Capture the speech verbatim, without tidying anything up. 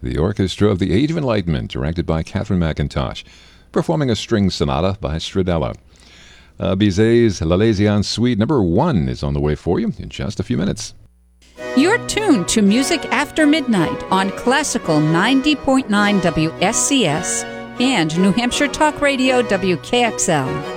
the Orchestra of the Age of Enlightenment, directed by Catherine McIntosh, performing a string sonata by Stradella. Uh, Bizet's L'Arlésienne Suite number one is on the way for you in just a few minutes. You're tuned to Music After Midnight on Classical ninety point nine W S C S and New Hampshire Talk Radio W K X L.